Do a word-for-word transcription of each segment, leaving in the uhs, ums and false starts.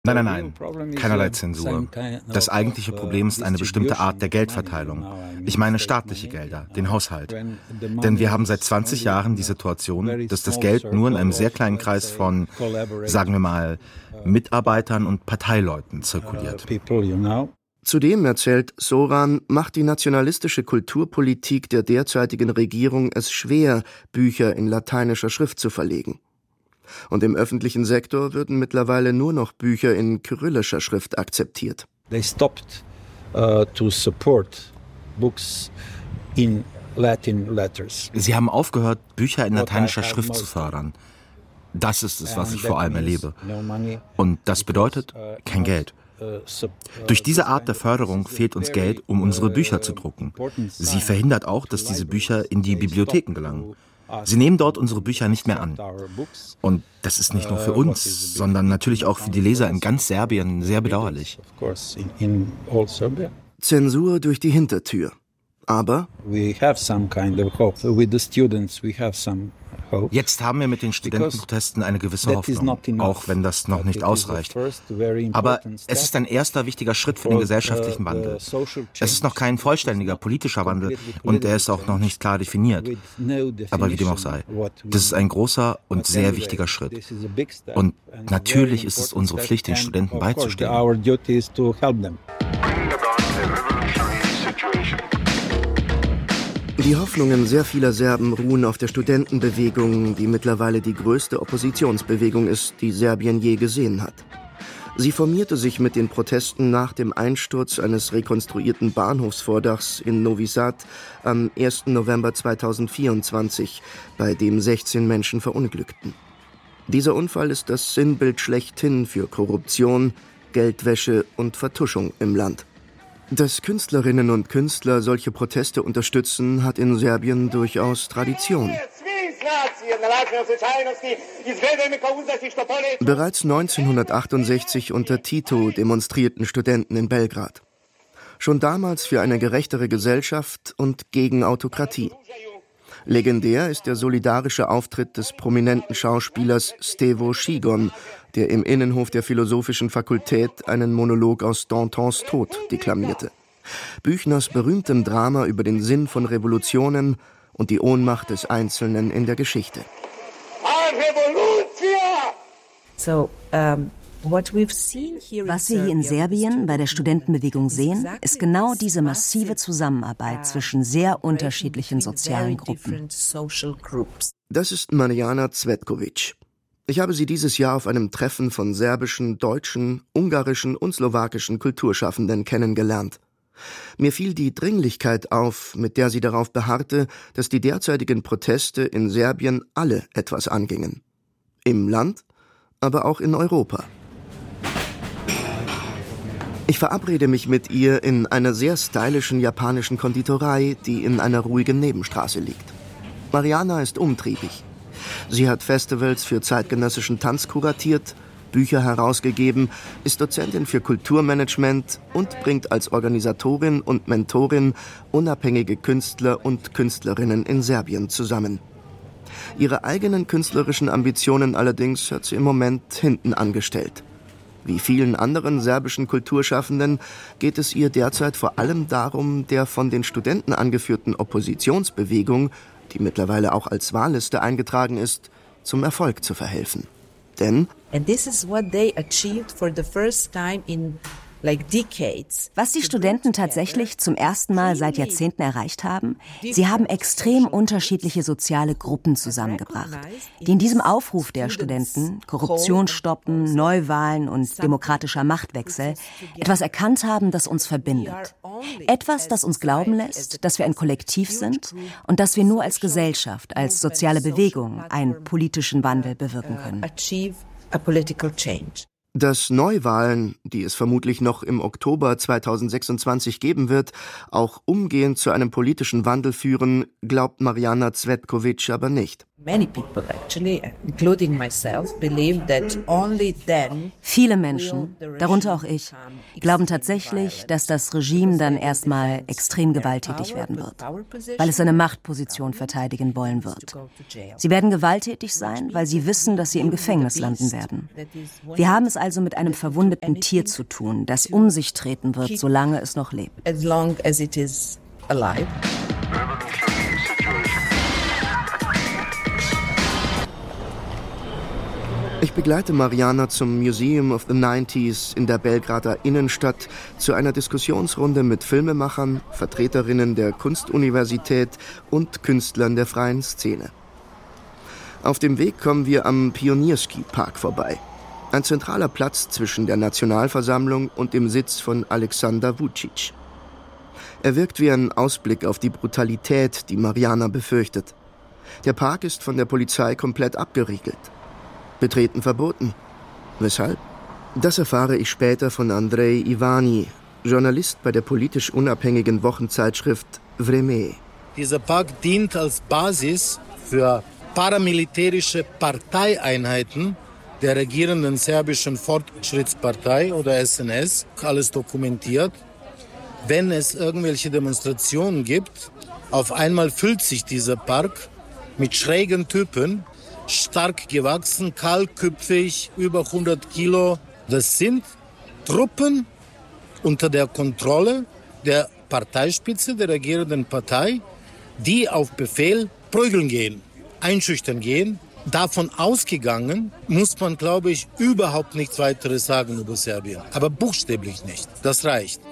Nein, nein, nein, keinerlei Zensur. Das eigentliche Problem ist eine bestimmte Art der Geldverteilung. Ich meine staatliche Gelder, den Haushalt. Denn wir haben seit zwanzig Jahren die Situation, dass das Geld nur in einem sehr kleinen Kreis von, sagen wir mal, Mitarbeitern und Parteileuten zirkuliert. Zudem, erzählt Soran, macht die nationalistische Kulturpolitik der derzeitigen Regierung es schwer, Bücher in lateinischer Schrift zu verlegen. Und im öffentlichen Sektor würden mittlerweile nur noch Bücher in kyrillischer Schrift akzeptiert. They stopped uh, to support books in Latin letters. Sie haben aufgehört, Bücher in lateinischer Schrift zu fördern. Das ist es, was ich vor allem erlebe. Und das bedeutet kein Geld. Durch diese Art der Förderung fehlt uns Geld, um unsere Bücher zu drucken. Sie verhindert auch, dass diese Bücher in die Bibliotheken gelangen. Sie nehmen dort unsere Bücher nicht mehr an. Und das ist nicht nur für uns, sondern natürlich auch für die Leser in ganz Serbien sehr bedauerlich. Zensur durch die Hintertür. Aber jetzt haben wir mit den Studentenprotesten eine gewisse Hoffnung, auch wenn das noch nicht ausreicht. Aber es ist ein erster wichtiger Schritt für den gesellschaftlichen Wandel. Es ist noch kein vollständiger politischer Wandel und er ist auch noch nicht klar definiert. Aber wie dem auch sei, das ist ein großer und sehr wichtiger Schritt. Und natürlich ist es unsere Pflicht, den Studenten beizustehen. Die Hoffnungen sehr vieler Serben ruhen auf der Studentenbewegung, die mittlerweile die größte Oppositionsbewegung ist, die Serbien je gesehen hat. Sie formierte sich mit den Protesten nach dem Einsturz eines rekonstruierten Bahnhofsvordachs in Novi Sad am ersten November zweitausendvierundzwanzig, bei dem sechzehn Menschen verunglückten. Dieser Unfall ist das Sinnbild schlechthin für Korruption, Geldwäsche und Vertuschung im Land. Dass Künstlerinnen und Künstler solche Proteste unterstützen, hat in Serbien durchaus Tradition. Bereits neunzehnhundertachtundsechzig unter Tito demonstrierten Studenten in Belgrad. Schon damals für eine gerechtere Gesellschaft und gegen Autokratie. Legendär ist der solidarische Auftritt des prominenten Schauspielers Stevo Schigon, der im Innenhof der Philosophischen Fakultät einen Monolog aus Dantons Tod deklamierte. Büchners berühmtem Drama über den Sinn von Revolutionen und die Ohnmacht des Einzelnen in der Geschichte. So, um Was wir hier in Serbien bei der Studentenbewegung sehen, ist genau diese massive Zusammenarbeit zwischen sehr unterschiedlichen sozialen Gruppen. Das ist Marijana Cvetković. Ich habe sie dieses Jahr auf einem Treffen von serbischen, deutschen, ungarischen und slowakischen Kulturschaffenden kennengelernt. Mir fiel die Dringlichkeit auf, mit der sie darauf beharrte, dass die derzeitigen Proteste in Serbien alle etwas angingen. Im Land, aber auch in Europa. Ich verabrede mich mit ihr in einer sehr stylischen japanischen Konditorei, die in einer ruhigen Nebenstraße liegt. Marijana ist umtriebig. Sie hat Festivals für zeitgenössischen Tanz kuratiert, Bücher herausgegeben, ist Dozentin für Kulturmanagement und bringt als Organisatorin und Mentorin unabhängige Künstler und Künstlerinnen in Serbien zusammen. Ihre eigenen künstlerischen Ambitionen allerdings hat sie im Moment hinten angestellt. Wie vielen anderen serbischen Kulturschaffenden geht es ihr derzeit vor allem darum, der von den Studenten angeführten Oppositionsbewegung, die mittlerweile auch als Wahlliste eingetragen ist, zum Erfolg zu verhelfen. Denn And this is what they achieved for the first time in like decades. Was die Studenten tatsächlich zum ersten Mal seit Jahrzehnten erreicht haben, sie haben extrem unterschiedliche soziale Gruppen zusammengebracht, die in diesem Aufruf der Studenten, Korruption stoppen, Neuwahlen und demokratischer Machtwechsel, etwas erkannt haben, das uns verbindet. Etwas, das uns glauben lässt, dass wir ein Kollektiv sind und dass wir nur als Gesellschaft, als soziale Bewegung einen politischen Wandel bewirken können. A political change. Dass Neuwahlen, die es vermutlich noch im Oktober zweitausendsechsundzwanzig geben wird, auch umgehend zu einem politischen Wandel führen, glaubt Marijana Cvetković aber nicht. Many people actually, including myself, believe that only then Viele Menschen, darunter auch ich, glauben tatsächlich, dass das Regime dann erstmal extrem gewalttätig werden wird, weil es seine Machtposition verteidigen wollen wird. Sie werden gewalttätig sein, weil sie wissen, dass sie im Gefängnis landen werden. Wir haben es also mit einem verwundeten Tier zu tun, das um sich treten wird, solange es noch lebt. As long as it is alive. Ich begleite Mariana zum Museum of the nineties in der Belgrader Innenstadt zu einer Diskussionsrunde mit Filmemachern, Vertreterinnen der Kunstuniversität und Künstlern der freien Szene. Auf dem Weg kommen wir am Pionierski-Park vorbei. Ein zentraler Platz zwischen der Nationalversammlung und dem Sitz von Alexander Vučić. Er wirkt wie ein Ausblick auf die Brutalität, die Mariana befürchtet. Der Park ist von der Polizei komplett abgeriegelt. Betreten verboten. Weshalb? Das erfahre ich später von Andrei Ivani, Journalist bei der politisch unabhängigen Wochenzeitschrift Vreme. Dieser Park dient als Basis für paramilitärische Parteieinheiten der regierenden serbischen Fortschrittspartei oder S N S. Alles dokumentiert. Wenn es irgendwelche Demonstrationen gibt, auf einmal füllt sich dieser Park mit schrägen Typen, stark gewachsen, kahlköpfig, über hundert Kilo. Das sind Truppen unter der Kontrolle der Parteispitze, der regierenden Partei, die auf Befehl prügeln gehen, einschüchtern gehen. Davon ausgegangen, muss man, glaube ich, überhaupt nichts weiteres sagen über Serbien. Aber buchstäblich nicht. Das reicht.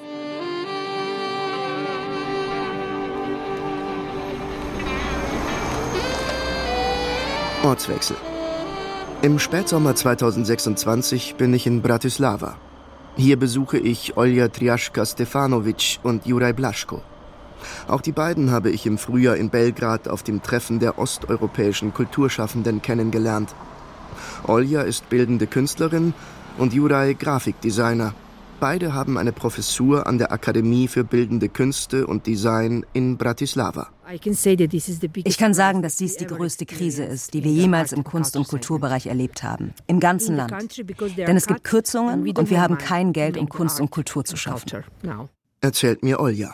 Ortswechsel. Im Spätsommer zweitausendsechsundzwanzig bin ich in Bratislava. Hier besuche ich Olja Triaška-Stefanović und Juraj Blaško. Auch die beiden habe ich im Frühjahr in Belgrad auf dem Treffen der osteuropäischen Kulturschaffenden kennengelernt. Olja ist bildende Künstlerin und Juraj Grafikdesigner. Beide haben eine Professur an der Akademie für Bildende Künste und Design in Bratislava. Ich kann sagen, dass dies die größte Krise ist, die wir jemals im Kunst- und Kulturbereich erlebt haben. Im ganzen Land. Denn es gibt Kürzungen und wir haben kein Geld, um Kunst und Kultur zu schaffen. Erzählt mir Olja.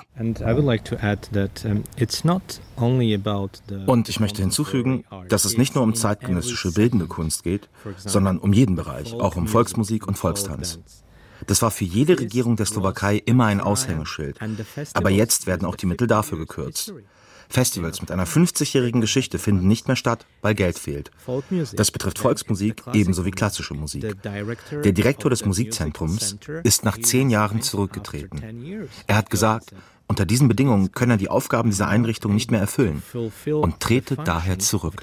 Und ich möchte hinzufügen, dass es nicht nur um zeitgenössische bildende Kunst geht, sondern um jeden Bereich, auch um Volksmusik und Volkstanz. Das war für jede Regierung der Slowakei immer ein Aushängeschild. Aber jetzt werden auch die Mittel dafür gekürzt. Festivals mit einer fünfzigjährigen Geschichte finden nicht mehr statt, weil Geld fehlt. Das betrifft Volksmusik ebenso wie klassische Musik. Der Direktor des Musikzentrums ist nach zehn Jahren zurückgetreten. Er hat gesagt, unter diesen Bedingungen könne er die Aufgaben dieser Einrichtung nicht mehr erfüllen und trete daher zurück.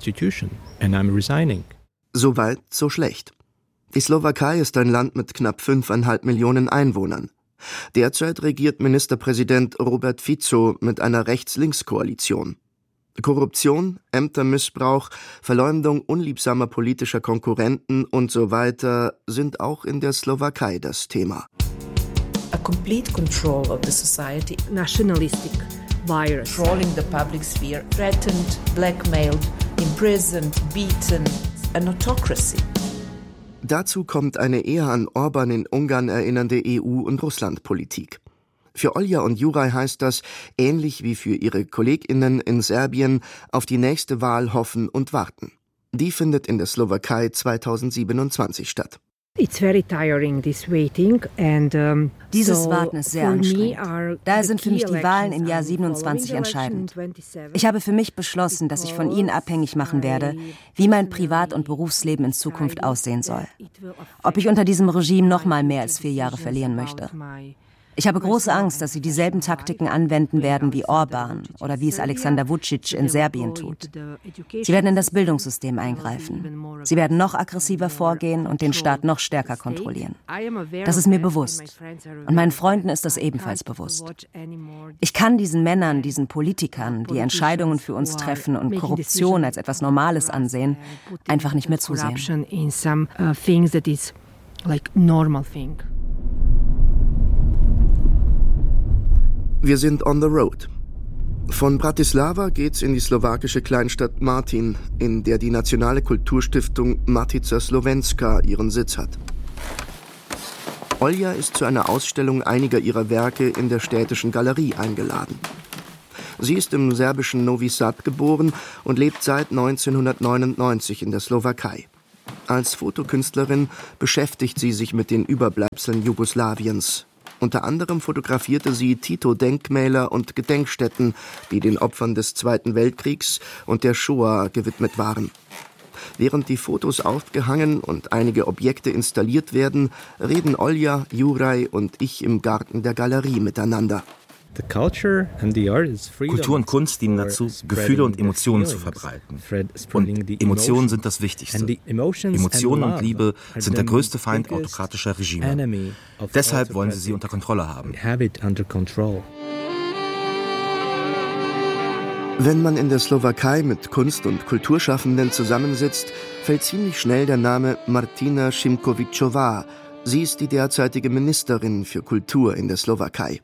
Soweit, so schlecht. Die Slowakei ist ein Land mit knapp fünfeinhalb Millionen Einwohnern. Derzeit regiert Ministerpräsident Robert Fico mit einer Rechts-Links-Koalition. Korruption, Ämtermissbrauch, Verleumdung unliebsamer politischer Konkurrenten und so weiter sind auch in der Slowakei das Thema. A complete control of the society, nationalistic virus, controlling the public sphere, threatened, blackmailed, imprisoned, beaten, an autocracy. Dazu kommt eine eher an Orban in Ungarn erinnernde E U- und Russlandpolitik. Für Olja und Juraj heißt das, ähnlich wie für ihre KollegInnen in Serbien, auf die nächste Wahl hoffen und warten. Die findet in der Slowakei zweitausendsiebenundzwanzig statt. It's very tiring, this waiting, and, um, Dieses so Warten ist sehr anstrengend. Daher sind für mich die Wahlen im Jahr siebenundzwanzig entscheidend. Ich habe für mich beschlossen, dass ich von ihnen abhängig machen werde, wie mein Privat- und Berufsleben in Zukunft aussehen soll. Ob ich unter diesem Regime noch mal mehr als vier Jahre verlieren möchte. Ich habe große Angst, dass sie dieselben Taktiken anwenden werden wie Orban oder wie es Alexander Vučić in Serbien tut. Sie werden in das Bildungssystem eingreifen. Sie werden noch aggressiver vorgehen und den Staat noch stärker kontrollieren. Das ist mir bewusst. Und meinen Freunden ist das ebenfalls bewusst. Ich kann diesen Männern, diesen Politikern, die Entscheidungen für uns treffen und Korruption als etwas Normales ansehen, einfach nicht mehr zusehen. Wir sind on the road. Von Bratislava geht's in die slowakische Kleinstadt Martin, in der die nationale Kulturstiftung Matica Slovenska ihren Sitz hat. Olja ist zu einer Ausstellung einiger ihrer Werke in der städtischen Galerie eingeladen. Sie ist im serbischen Novi Sad geboren und lebt seit neunzehnhundertneunundneunzig in der Slowakei. Als Fotokünstlerin beschäftigt sie sich mit den Überbleibseln Jugoslawiens. Unter anderem fotografierte sie Tito-Denkmäler und Gedenkstätten, die den Opfern des Zweiten Weltkriegs und der Shoah gewidmet waren. Während die Fotos aufgehangen und einige Objekte installiert werden, reden Olja, Juraj und ich im Garten der Galerie miteinander. Kultur und Kunst dienen dazu, Gefühle und Emotionen zu verbreiten. Und Emotionen sind das Wichtigste. Emotionen und Liebe sind der größte Feind autokratischer Regime. Deshalb wollen sie sie unter Kontrolle haben. Wenn man in der Slowakei mit Kunst- und Kulturschaffenden zusammensitzt, fällt ziemlich schnell der Name Martina Šimkovičová. Sie ist die derzeitige Ministerin für Kultur in der Slowakei.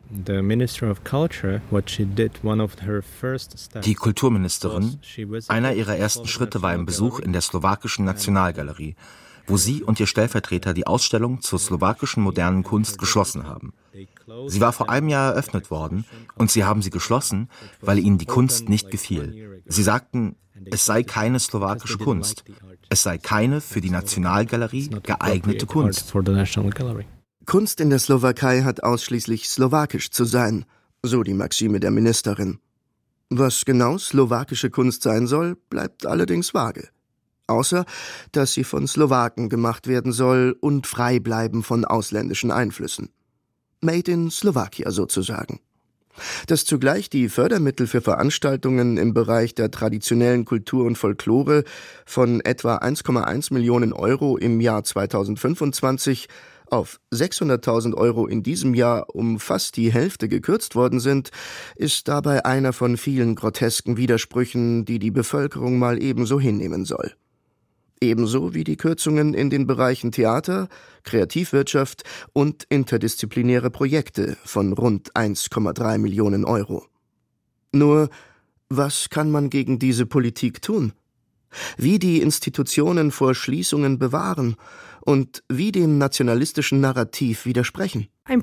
Die Kulturministerin, einer ihrer ersten Schritte war ein Besuch in der slowakischen Nationalgalerie, wo sie und ihr Stellvertreter die Ausstellung zur slowakischen modernen Kunst geschlossen haben. Sie war vor einem Jahr eröffnet worden und sie haben sie geschlossen, weil ihnen die Kunst nicht gefiel. Sie sagten, es sei keine slowakische Kunst. Es sei keine für die Nationalgalerie geeignete Kunst. Kunst in der Slowakei hat ausschließlich slowakisch zu sein, so die Maxime der Ministerin. Was genau slowakische Kunst sein soll, bleibt allerdings vage. Außer, dass sie von Slowaken gemacht werden soll und frei bleiben von ausländischen Einflüssen. Made in Slovakia sozusagen. Dass zugleich die Fördermittel für Veranstaltungen im Bereich der traditionellen Kultur und Folklore von etwa eins Komma eins Millionen Euro im Jahr zweitausendfünfundzwanzig auf sechshunderttausend Euro in diesem Jahr um fast die Hälfte gekürzt worden sind, ist dabei einer von vielen grotesken Widersprüchen, die die Bevölkerung mal ebenso hinnehmen soll. Ebenso wie die Kürzungen in den Bereichen Theater, Kreativwirtschaft und interdisziplinäre Projekte von rund eins Komma drei Millionen Euro. Nur, was kann man gegen diese Politik tun? Wie die Institutionen vor Schließungen bewahren und wie dem nationalistischen Narrativ widersprechen? Nun,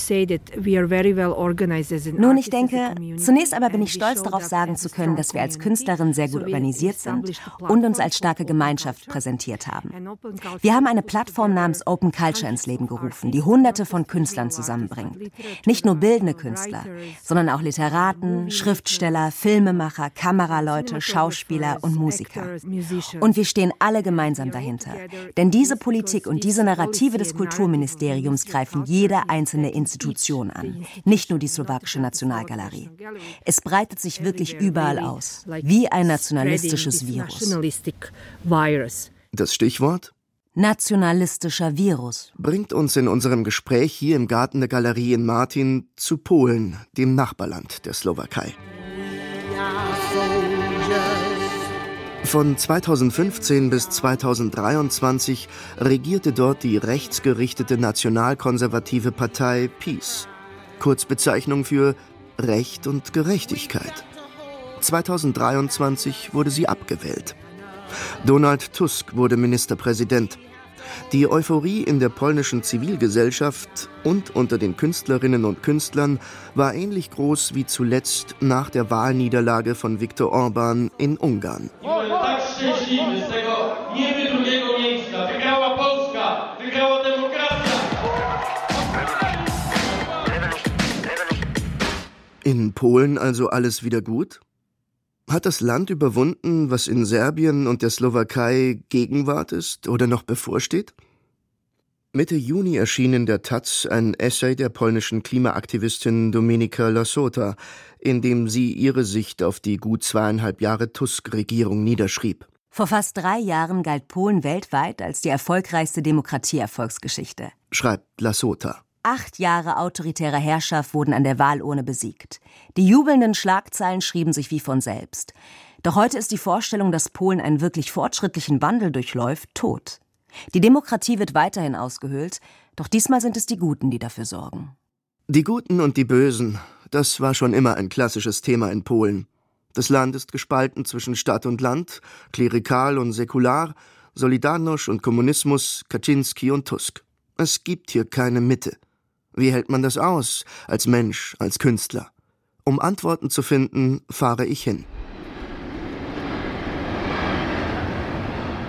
ich denke, zunächst aber bin ich stolz darauf sagen zu können, dass wir als Künstlerin sehr gut organisiert sind und uns als starke Gemeinschaft präsentiert haben. Wir haben eine Plattform namens Open Culture ins Leben gerufen, die Hunderte von Künstlern zusammenbringt. Nicht nur bildende Künstler, sondern auch Literaten, Schriftsteller, Filmemacher, Kameraleute, Schauspieler und Musiker. Und wir stehen alle gemeinsam dahinter. Denn diese Politik und diese Narrative des Kulturministeriums greifen jede einzelne Institution an, nicht nur die slowakische Nationalgalerie. Es breitet sich wirklich überall aus, wie ein nationalistisches Virus. Das Stichwort? Nationalistischer Virus. Bringt uns in unserem Gespräch hier im Garten der Galerie in Martin zu Polen, dem Nachbarland der Slowakei. Von zweitausendfünfzehn bis zweitausenddreiundzwanzig regierte dort die rechtsgerichtete nationalkonservative Partei PiS, Kurzbezeichnung für Recht und Gerechtigkeit. zweitausenddreiundzwanzig wurde sie abgewählt. Donald Tusk wurde Ministerpräsident. Die Euphorie in der polnischen Zivilgesellschaft und unter den Künstlerinnen und Künstlern war ähnlich groß wie zuletzt nach der Wahlniederlage von Viktor Orbán in Ungarn. In Polen also alles wieder gut? Hat das Land überwunden, was in Serbien und der Slowakei Gegenwart ist oder noch bevorsteht? Mitte Juni erschien in der Taz ein Essay der polnischen Klimaaktivistin Dominika Lasota, in dem sie ihre Sicht auf die gut zweieinhalb Jahre Tusk-Regierung niederschrieb. Vor fast drei Jahren galt Polen weltweit als die erfolgreichste Demokratie-Erfolgsgeschichte, schreibt Lasota. Acht Jahre autoritärer Herrschaft wurden an der Wahlurne besiegt. Die jubelnden Schlagzeilen schrieben sich wie von selbst. Doch heute ist die Vorstellung, dass Polen einen wirklich fortschrittlichen Wandel durchläuft, tot. Die Demokratie wird weiterhin ausgehöhlt, doch diesmal sind es die Guten, die dafür sorgen. Die Guten und die Bösen, das war schon immer ein klassisches Thema in Polen. Das Land ist gespalten zwischen Stadt und Land, klerikal und säkular, Solidarność und Kommunismus, Kaczynski und Tusk. Es gibt hier keine Mitte. Wie hält man das aus, als Mensch, als Künstler? Um Antworten zu finden, fahre ich hin.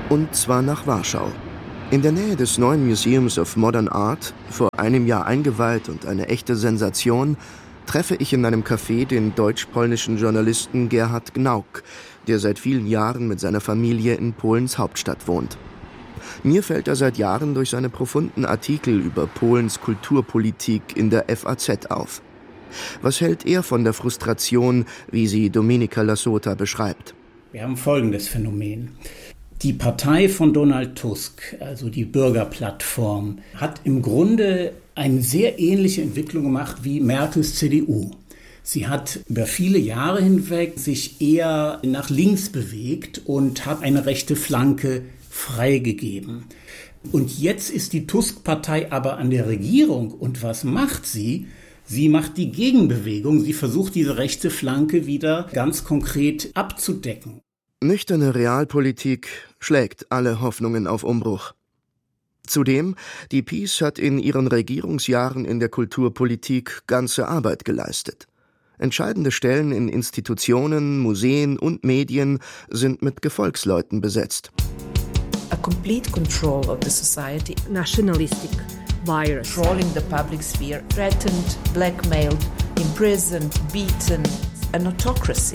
Und zwar nach Warschau. In der Nähe des neuen Museums of Modern Art, vor einem Jahr eingeweiht und eine echte Sensation, treffe ich in einem Café den deutsch-polnischen Journalisten Gerhard Gnauk, der seit vielen Jahren mit seiner Familie in Polens Hauptstadt wohnt. Mir fällt er seit Jahren durch seine profunden Artikel über Polens Kulturpolitik in der F A Z auf. Was hält er von der Frustration, wie sie Dominika Lassota beschreibt? Wir haben folgendes Phänomen. Die Partei von Donald Tusk, also die Bürgerplattform, hat im Grunde eine sehr ähnliche Entwicklung gemacht wie Merkels C D U. Sie hat über viele Jahre hinweg sich eher nach links bewegt und hat eine rechte Flanke freigegeben. Und jetzt ist die Tusk-Partei aber an der Regierung. Und was macht sie? Sie macht die Gegenbewegung. Sie versucht, diese rechte Flanke wieder ganz konkret abzudecken. Nüchterne Realpolitik schlägt alle Hoffnungen auf Umbruch. Zudem, die PiS hat in ihren Regierungsjahren in der Kulturpolitik ganze Arbeit geleistet. Entscheidende Stellen in Institutionen, Museen und Medien sind mit Gefolgsleuten besetzt. A complete control of the society. Nationalistic virus. Controlling the public sphere. Threatened, blackmailed, imprisoned, beaten. An autocracy.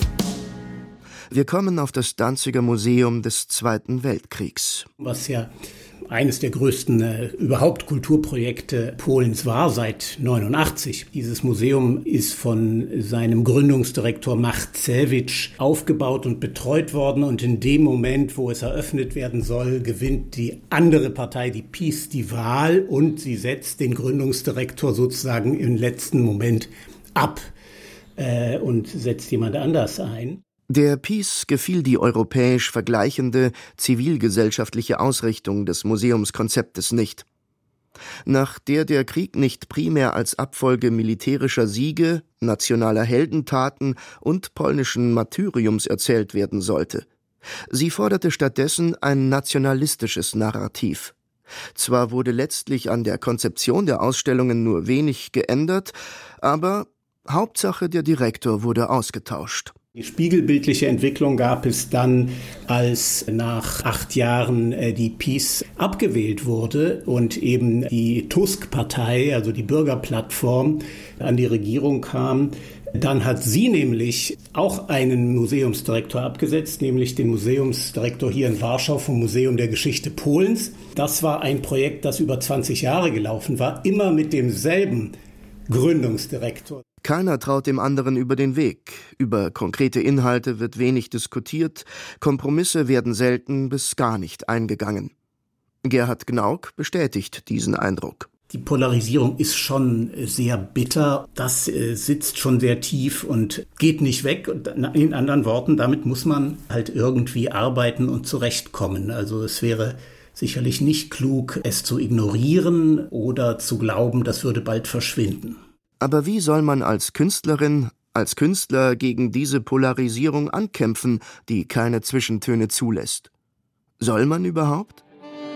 Wir kommen auf das Danziger Museum des Zweiten Weltkriegs. Was ja eines der größten äh, überhaupt Kulturprojekte Polens war seit neunundachtzig. Dieses Museum ist von seinem Gründungsdirektor Marcewicz aufgebaut und betreut worden. Und in dem Moment, wo es eröffnet werden soll, gewinnt die andere Partei, die PiS, die Wahl und sie setzt den Gründungsdirektor sozusagen im letzten Moment ab äh, und setzt jemand anders ein. Der PiS gefiel die europäisch vergleichende zivilgesellschaftliche Ausrichtung des Museumskonzeptes nicht. Nach der der Krieg nicht primär als Abfolge militärischer Siege, nationaler Heldentaten und polnischen Martyriums erzählt werden sollte. Sie forderte stattdessen ein nationalistisches Narrativ. Zwar wurde letztlich an der Konzeption der Ausstellungen nur wenig geändert, aber Hauptsache der Direktor wurde ausgetauscht. Die spiegelbildliche Entwicklung gab es dann, als nach acht Jahren die PiS abgewählt wurde und eben die Tusk-Partei, also die Bürgerplattform, an die Regierung kam. Dann hat sie nämlich auch einen Museumsdirektor abgesetzt, nämlich den Museumsdirektor hier in Warschau vom Museum der Geschichte Polens. Das war ein Projekt, das über zwanzig Jahre gelaufen war, immer mit demselben Gründungsdirektor. Keiner traut dem anderen über den Weg. Über konkrete Inhalte wird wenig diskutiert, Kompromisse werden selten bis gar nicht eingegangen. Gerhard Gnauk bestätigt diesen Eindruck. Die Polarisierung ist schon sehr bitter, das äh, sitzt schon sehr tief und geht nicht weg. Und in anderen Worten, damit muss man halt irgendwie arbeiten und zurechtkommen. Also es wäre sicherlich nicht klug, es zu ignorieren oder zu glauben, das würde bald verschwinden. Aber wie soll man als Künstlerin, als Künstler gegen diese Polarisierung ankämpfen, die keine Zwischentöne zulässt? Soll man überhaupt?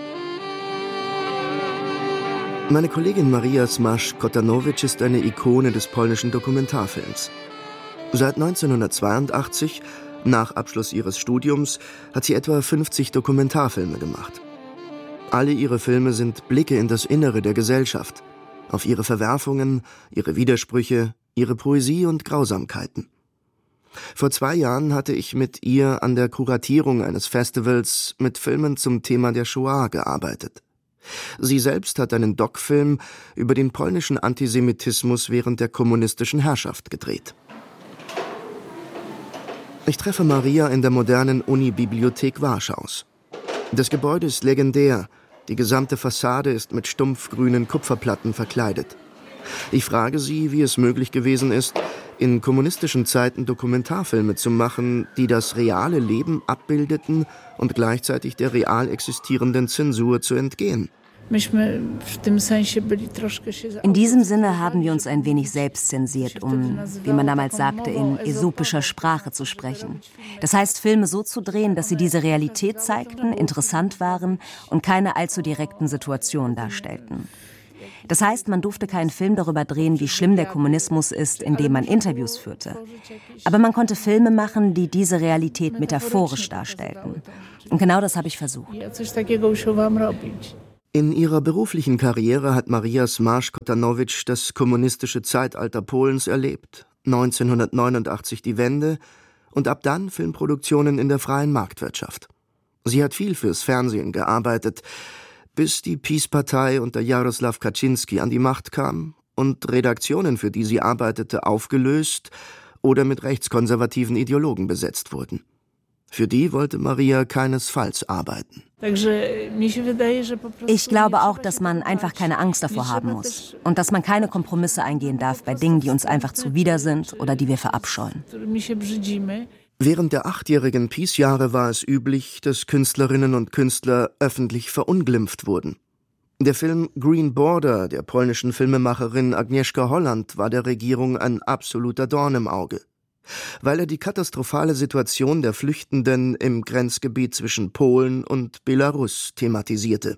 Meine Kollegin Maria Smasz-Kotanowicz ist eine Ikone des polnischen Dokumentarfilms. Seit neunzehnhundertzweiundachtzig, nach Abschluss ihres Studiums, hat sie etwa fünfzig Dokumentarfilme gemacht. Alle ihre Filme sind Blicke in das Innere der Gesellschaft, auf ihre Verwerfungen, ihre Widersprüche, ihre Poesie und Grausamkeiten. Vor zwei Jahren hatte ich mit ihr an der Kuratierung eines Festivals mit Filmen zum Thema der Shoah gearbeitet. Sie selbst hat einen Doc-Film über den polnischen Antisemitismus während der kommunistischen Herrschaft gedreht. Ich treffe Maria in der modernen Unibibliothek Warschaus. Das Gebäude ist legendär. Die gesamte Fassade ist mit stumpfgrünen Kupferplatten verkleidet. Ich frage sie, wie es möglich gewesen ist, in kommunistischen Zeiten Dokumentarfilme zu machen, die das reale Leben abbildeten und gleichzeitig der real existierenden Zensur zu entgehen. In diesem Sinne haben wir uns ein wenig selbst zensiert, um, wie man damals sagte, in äsopischer Sprache zu sprechen. Das heißt, Filme so zu drehen, dass sie diese Realität zeigten, interessant waren und keine allzu direkten Situationen darstellten. Das heißt, man durfte keinen Film darüber drehen, wie schlimm der Kommunismus ist, indem man Interviews führte. Aber man konnte Filme machen, die diese Realität metaphorisch darstellten. Und genau das habe ich versucht. In ihrer beruflichen Karriere hat Maria Smasz-Kotanowicz das kommunistische Zeitalter Polens erlebt, neunzehnhundertneunundachtzig die Wende und ab dann Filmproduktionen in der freien Marktwirtschaft. Sie hat viel fürs Fernsehen gearbeitet, bis die Peace-Partei unter Jaroslaw Kaczynski an die Macht kam und Redaktionen, für die sie arbeitete, aufgelöst oder mit rechtskonservativen Ideologen besetzt wurden. Für die wollte Maria keinesfalls arbeiten. Ich glaube auch, dass man einfach keine Angst davor haben muss und dass man keine Kompromisse eingehen darf bei Dingen, die uns einfach zuwider sind oder die wir verabscheuen. Während der achtjährigen Peace-Jahre war es üblich, dass Künstlerinnen und Künstler öffentlich verunglimpft wurden. Der Film Green Border der polnischen Filmemacherin Agnieszka Holland war der Regierung ein absoluter Dorn im Auge, weil er die katastrophale Situation der Flüchtenden im Grenzgebiet zwischen Polen und Belarus thematisierte.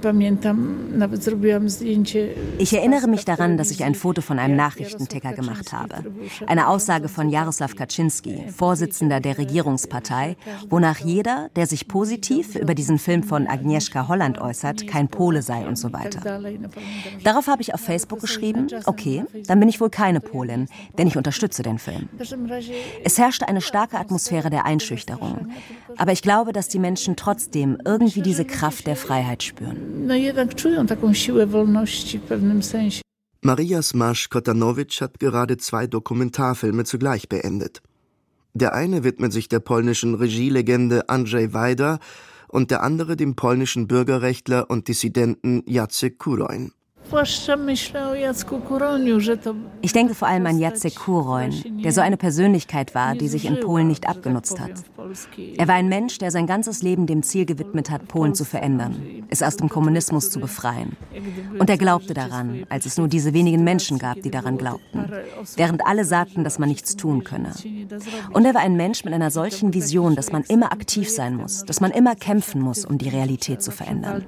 Ich erinnere mich daran, dass ich ein Foto von einem Nachrichtenticker gemacht habe. Eine Aussage von Jaroslaw Kaczynski, Vorsitzender der Regierungspartei, wonach jeder, der sich positiv über diesen Film von Agnieszka Holland äußert, kein Pole sei und so weiter. Darauf habe ich auf Facebook geschrieben, okay, dann bin ich wohl keine Polin, denn ich unterstütze den Film. Es herrschte eine starke Atmosphäre der Einschüchterung. Aber ich glaube, dass die Menschen trotzdem irgendwie diese Kraft der Freiheit spüren. Maria Smasz-Kotanowicz hat gerade zwei Dokumentarfilme zugleich beendet. Der eine widmet sich der polnischen Regielegende Andrzej Wajda und der andere dem polnischen Bürgerrechtler und Dissidenten Jacek Kuroń. Ich denke vor allem an Jacek Kuroń, der so eine Persönlichkeit war, die sich in Polen nicht abgenutzt hat. Er war ein Mensch, der sein ganzes Leben dem Ziel gewidmet hat, Polen zu verändern, es aus dem Kommunismus zu befreien. Und er glaubte daran, als es nur diese wenigen Menschen gab, die daran glaubten, während alle sagten, dass man nichts tun könne. Und er war ein Mensch mit einer solchen Vision, dass man immer aktiv sein muss, dass man immer kämpfen muss, um die Realität zu verändern.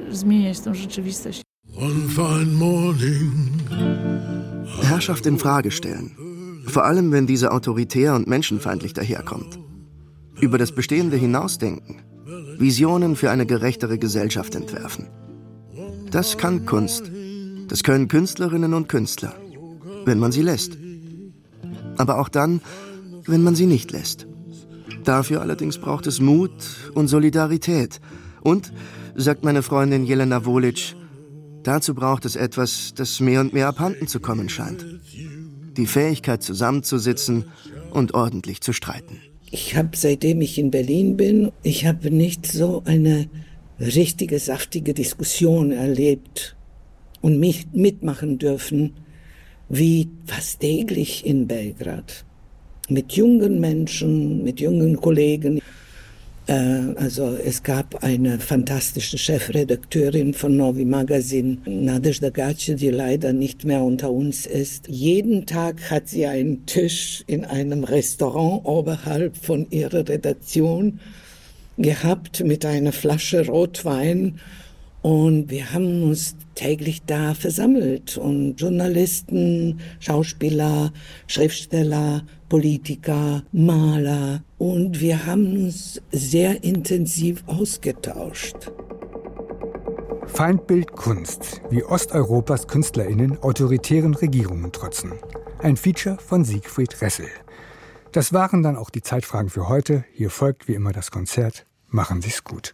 Herrschaft in Frage stellen. Vor allem, wenn diese autoritär und menschenfeindlich daherkommt. Über das Bestehende hinausdenken. Visionen für eine gerechtere Gesellschaft entwerfen. Das kann Kunst. Das können Künstlerinnen und Künstler. Wenn man sie lässt. Aber auch dann, wenn man sie nicht lässt. Dafür allerdings braucht es Mut und Solidarität. Und, sagt meine Freundin Jelena Wolic, dazu braucht es etwas, das mehr und mehr abhanden zu kommen scheint. Die Fähigkeit, zusammenzusitzen und ordentlich zu streiten. Ich habe, seitdem ich in Berlin bin, ich habe nicht so eine richtige, saftige Diskussion erlebt und mich mitmachen dürfen, wie fast täglich in Belgrad. Mit jungen Menschen, mit jungen Kollegen. Also es gab eine fantastische Chefredakteurin von Novi Magazin, Nadezhda Gace, die leider nicht mehr unter uns ist. Jeden Tag hat sie einen Tisch in einem Restaurant oberhalb von ihrer Redaktion gehabt mit einer Flasche Rotwein. Und wir haben uns täglich da versammelt und Journalisten, Schauspieler, Schriftsteller, Politiker, Maler und wir haben uns sehr intensiv ausgetauscht. Feindbild Kunst, wie Osteuropas KünstlerInnen autoritären Regierungen trotzen. Ein Feature von Siegfried Ressel. Das waren dann auch die Zeitfragen für heute. Hier folgt wie immer das Konzert. Machen Sie's gut.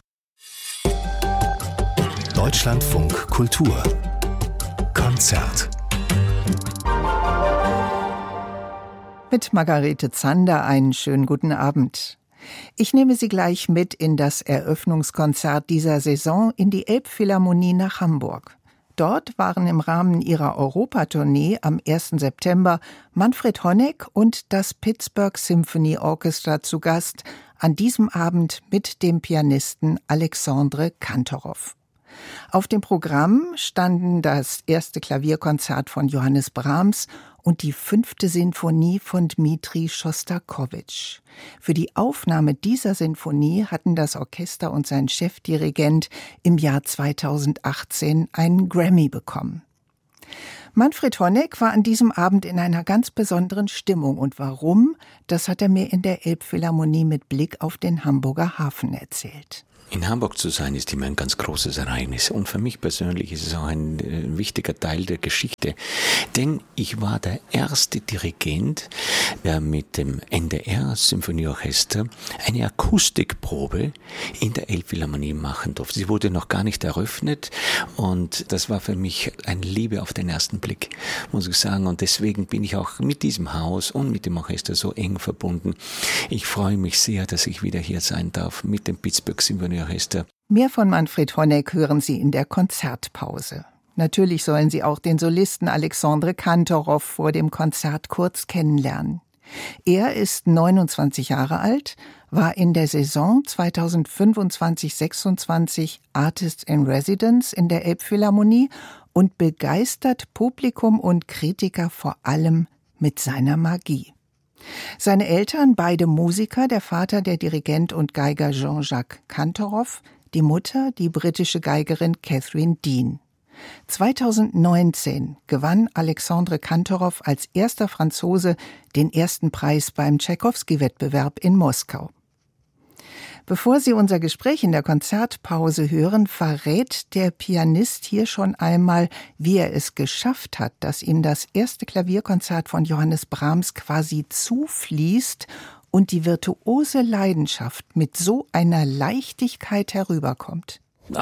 Deutschlandfunk Kultur Konzert. Mit Margarete Zander einen schönen guten Abend. Ich nehme Sie gleich mit in das Eröffnungskonzert dieser Saison in die Elbphilharmonie nach Hamburg. Dort waren im Rahmen ihrer Europatournee am ersten September Manfred Honeck und das Pittsburgh Symphony Orchestra zu Gast, an diesem Abend mit dem Pianisten Alexandre Kantorov. Auf dem Programm standen das erste Klavierkonzert von Johannes Brahms und die fünfte Sinfonie von Dmitri Schostakowitsch. Für die Aufnahme dieser Sinfonie hatten das Orchester und sein Chefdirigent im Jahr zweitausendachtzehn einen Grammy bekommen. Manfred Honeck war an diesem Abend in einer ganz besonderen Stimmung. Und warum, das hat er mir in der Elbphilharmonie mit Blick auf den Hamburger Hafen erzählt. In Hamburg zu sein, ist immer ein ganz großes Ereignis. Und für mich persönlich ist es auch ein äh, wichtiger Teil der Geschichte. Denn ich war der erste Dirigent, der mit dem N D R-Symphonieorchester eine Akustikprobe in der Elbphilharmonie machen durfte. Sie wurde noch gar nicht eröffnet. Und das war für mich eine Liebe auf den ersten Blick, muss ich sagen. Und deswegen bin ich auch mit diesem Haus und mit dem Orchester so eng verbunden. Ich freue mich sehr, dass ich wieder hier sein darf mit dem Pittsburgh Symphony Orchester. Mehr von Manfred Honeck hören Sie in der Konzertpause. Natürlich sollen Sie auch den Solisten Alexandre Kantorov vor dem Konzert kurz kennenlernen. Er ist neunundzwanzig Jahre alt, war in der Saison zweitausendfünfundzwanzig sechsundzwanzig Artist in Residence in der Elbphilharmonie und begeistert Publikum und Kritiker vor allem mit seiner Magie. Seine Eltern, beide Musiker, der Vater der Dirigent und Geiger Jean-Jacques Kantorov, die Mutter die britische Geigerin Catherine Dean. zweitausendneunzehn gewann Alexandre Kantorov als erster Franzose den ersten Preis beim Tschaikowski-Wettbewerb in Moskau. Bevor Sie unser Gespräch in der Konzertpause hören, verrät der Pianist hier schon einmal, wie er es geschafft hat, dass ihm das erste Klavierkonzert von Johannes Brahms quasi zufließt und die virtuose Leidenschaft mit so einer Leichtigkeit herüberkommt. Ich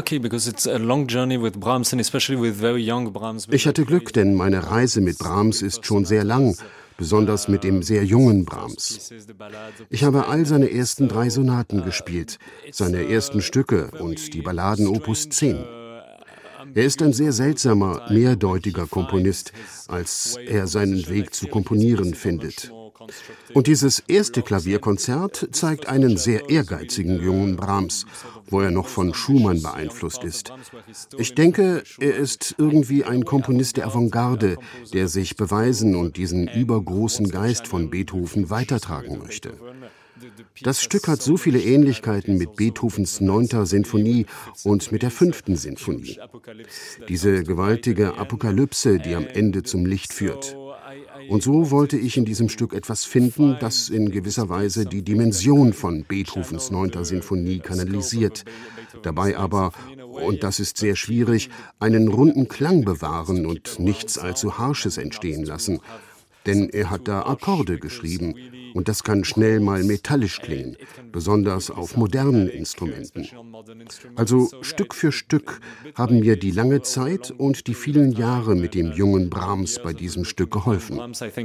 hatte Glück, denn meine Reise mit Brahms ist schon sehr lang, besonders mit dem sehr jungen Brahms. Ich habe all seine ersten drei Sonaten gespielt, seine ersten Stücke und die Balladen Opus zehn. Er ist ein sehr seltsamer, mehrdeutiger Komponist, als er seinen Weg zu komponieren findet. Und dieses erste Klavierkonzert zeigt einen sehr ehrgeizigen jungen Brahms, wo er noch von Schumann beeinflusst ist. Ich denke, er ist irgendwie ein Komponist der Avantgarde, der sich beweisen und diesen übergroßen Geist von Beethoven weitertragen möchte. Das Stück hat so viele Ähnlichkeiten mit Beethovens neunter Sinfonie und mit der fünften Sinfonie. Diese gewaltige Apokalypse, die am Ende zum Licht führt. Und so wollte ich in diesem Stück etwas finden, das in gewisser Weise die Dimension von Beethovens neunter Sinfonie kanalisiert, dabei aber, und das ist sehr schwierig, einen runden Klang bewahren und nichts allzu Harsches entstehen lassen. Denn er hat da Akkorde geschrieben und das kann schnell mal metallisch klingen, besonders auf modernen Instrumenten. Also Stück für Stück haben mir die lange Zeit und die vielen Jahre mit dem jungen Brahms bei diesem Stück geholfen.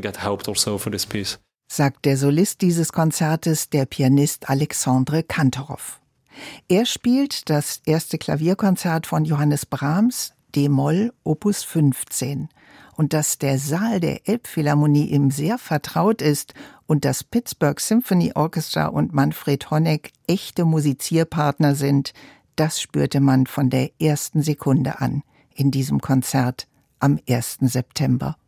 Sagt der Solist dieses Konzertes, der Pianist Alexandre Kantorov. Er spielt das erste Klavierkonzert von Johannes Brahms, D-Moll, Opus fünfzehn. Und dass der Saal der Elbphilharmonie ihm sehr vertraut ist und das Pittsburgh Symphony Orchestra und Manfred Honeck echte Musizierpartner sind, das spürte man von der ersten Sekunde an in diesem Konzert am ersten September.